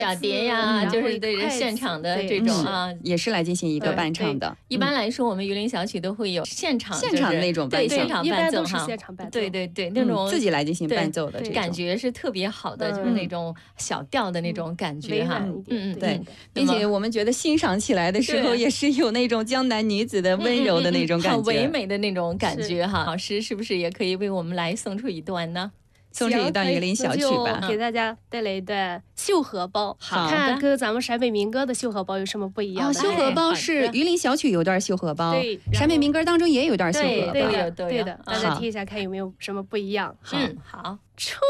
小碟呀，就是对现场的这种啊， 也是来进行一个伴唱的。 一般来说，我们榆林小曲都会有现场那种伴奏， 对现场伴奏哈，对，那种自己来进行伴奏的这种感觉是特别好的，就是那种小调的那种感觉哈。 对，并且我们觉得欣赏起来的时候也是有那种江南女子的温柔的那种感觉， 很唯美的那种感觉哈。老师是不是也可以为我们来送出一段呢？ 送出一段榆林小曲吧， 给大家带来一段绣荷包，看跟咱们陕北民歌的绣荷包有什么不一样？ 绣荷包是榆林小曲有段绣荷包， 对， 陕北民歌当中也有段绣荷包， 对的，大家听一下看有没有什么不一样。 好。